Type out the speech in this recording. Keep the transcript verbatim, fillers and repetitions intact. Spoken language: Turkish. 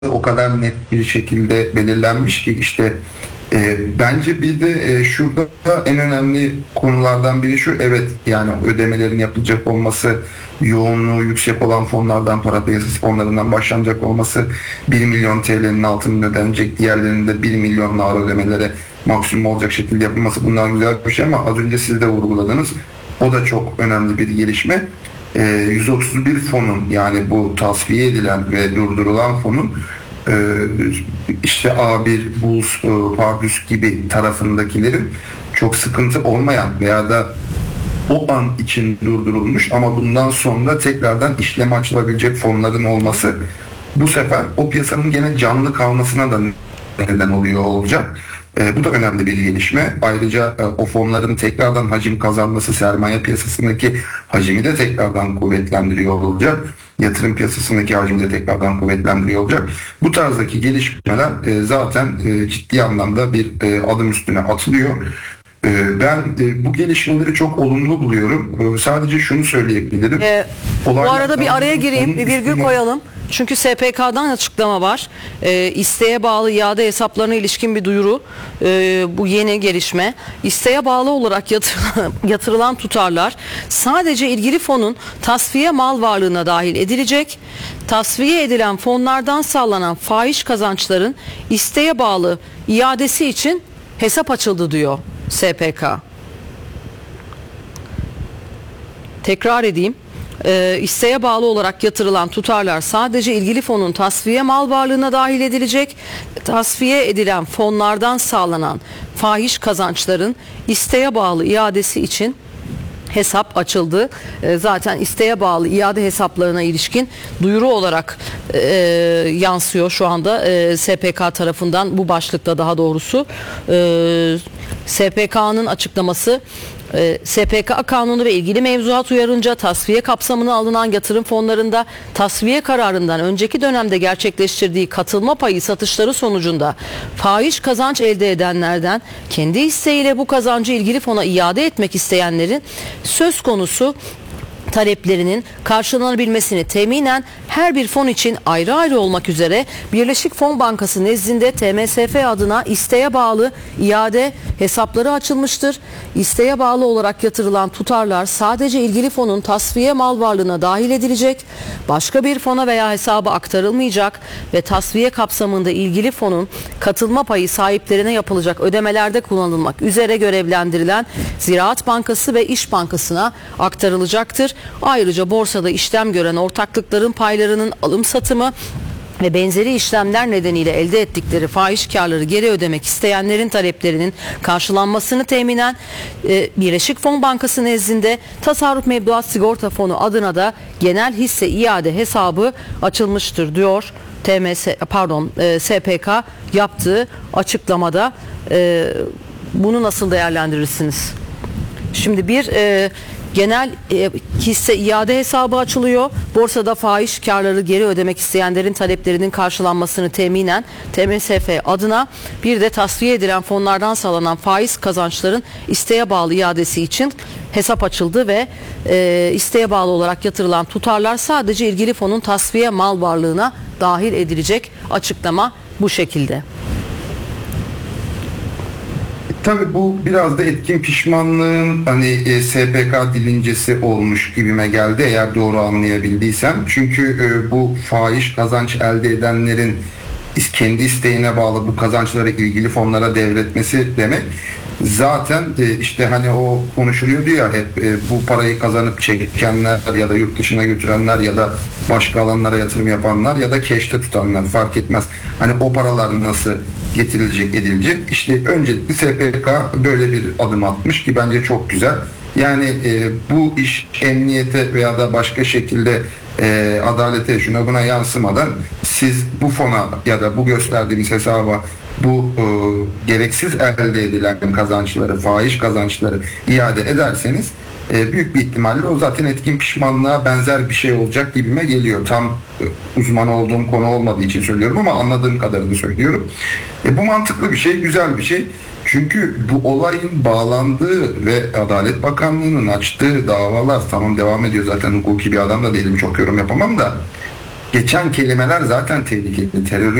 o kadar net bir şekilde belirlenmiş ki işte e, bence bir de e, şurada en önemli konulardan biri şu: evet, yani ödemelerin yapılacak olması, yoğunluğu yüksek olan fonlardan, para piyasası fonlarından başlanacak olması, bir milyon T L'nin altında ödenecek, diğerlerinde bir milyon ağır ödemelere maksimum olacak şekilde yapılması, bunlar güzel bir şey ama az önce siz de vurguladınız, o da çok önemli bir gelişme. E, yüz otuz bir fonun, yani bu tasfiye edilen ve durdurulan fonun e, işte A bir, Buz, e, Pardüs gibi tarafındakilerin çok sıkıntı olmayan veya da o an için durdurulmuş ama bundan sonra tekrardan işleme açılabilecek fonların olması bu sefer o piyasanın gene canlı kalmasına da neden oluyor olacak. E, bu da önemli bir gelişme. Ayrıca e, o fonların tekrardan hacim kazanması sermaye piyasasındaki hacmi de tekrardan kuvvetlendiriyor olacak. Yatırım piyasasındaki hacmi de tekrardan kuvvetlendiriyor olacak. Bu tarzdaki gelişmeler e, zaten e, ciddi anlamda bir e, adım üstüne atılıyor. E, ben e, bu gelişmeleri çok olumlu buluyorum. E, sadece şunu söyleyebilirim. Ee, bu arada bir araya gireyim, bir virgül üstüne... koyalım. Çünkü S P K'dan açıklama var. E, isteğe bağlı iade hesaplarına ilişkin bir duyuru. E, bu yeni gelişme. İsteğe bağlı olarak yatırılan, yatırılan tutarlar sadece ilgili fonun tasfiye mal varlığına dahil edilecek. Tasfiye edilen fonlardan sağlanan fahiş kazançların isteğe bağlı iadesi için hesap açıldı diyor S P K. Tekrar edeyim. E, isteğe bağlı olarak yatırılan tutarlar sadece ilgili fonun tasfiye mal varlığına dahil edilecek. Tasfiye edilen fonlardan sağlanan fahiş kazançların isteğe bağlı iadesi için hesap açıldı. E, zaten isteğe bağlı iade hesaplarına ilişkin duyuru olarak e, yansıyor şu anda e, S P K tarafından, bu başlıkta daha doğrusu. E, S P K'nın açıklaması: S P K kanunu ve ilgili mevzuat uyarınca tasfiye kapsamına alınan yatırım fonlarında tasfiye kararından önceki dönemde gerçekleştirdiği katılma payı satışları sonucunda fahiş kazanç elde edenlerden kendi isteğiyle bu kazancı ilgili fona iade etmek isteyenlerin söz konusu taleplerinin karşılanabilmesini teminen her bir fon için ayrı ayrı olmak üzere Birleşik Fon Bankası nezdinde T M S F adına isteğe bağlı iade hesapları açılmıştır. İsteğe bağlı olarak yatırılan tutarlar sadece ilgili fonun tasfiye mal varlığına dahil edilecek, başka bir fona veya hesaba aktarılmayacak ve tasfiye kapsamında ilgili fonun katılma payı sahiplerine yapılacak ödemelerde kullanılmak üzere görevlendirilen Ziraat Bankası ve İş Bankası'na aktarılacaktır. Ayrıca borsada işlem gören ortaklıkların paylarının alım satımı ve benzeri işlemler nedeniyle elde ettikleri fahiş karları geri ödemek isteyenlerin taleplerinin karşılanmasını teminen e, Birleşik Fon Bankası nezdinde Tasarruf Mevduat Sigorta Fonu adına da genel hisse iade hesabı açılmıştır diyor T M S pardon e, S P K yaptığı açıklamada. E, bunu nasıl değerlendirirsiniz? Şimdi bir e, genel e, hisse iade hesabı açılıyor. Borsada fahiş karları geri ödemek isteyenlerin taleplerinin karşılanmasını teminen T M S F adına bir de tasfiye edilen fonlardan sağlanan faiz kazançların isteğe bağlı iadesi için hesap açıldı ve e, isteğe bağlı olarak yatırılan tutarlar sadece ilgili fonun tasfiye mal varlığına dahil edilecek. Açıklama bu şekilde. Tabii bu biraz da etkin pişmanlığın hani e, S P K dilincesi olmuş gibime geldi, eğer doğru anlayabildiysem. Çünkü e, bu fahiş kazanç elde edenlerin kendi isteğine bağlı bu kazançları ilgili fonlara devretmesi demek. Zaten e, işte hani o konuşuluyordu ya hep, e, bu parayı kazanıp çekenler ya da yurt dışına götürenler ya da başka alanlara yatırım yapanlar ya da keşte tutanlar, fark etmez. Hani o paralar nasıl getirilecek, edilecek? İşte öncelikle S P K böyle bir adım atmış ki bence çok güzel. Yani e, bu iş emniyete veya da başka şekilde e, adalete, şuna buna yansımadan siz bu fona ya da bu gösterdiğimiz hesaba bu e, gereksiz elde edilen kazançları, fahiş kazançları iade ederseniz e, büyük bir ihtimalle o zaten etkin pişmanlığa benzer bir şey olacak gibime geliyor. Tam e, uzman olduğum konu olmadığı için söylüyorum ama anladığım kadarını söylüyorum. E, bu mantıklı bir şey, güzel bir şey. Çünkü bu olayın bağlandığı ve Adalet Bakanlığı'nın açtığı davalar, tamam devam ediyor zaten, hukuki bir adam da değilim, çok yorum yapamam da geçen kelimeler zaten tehlikeli. Terörün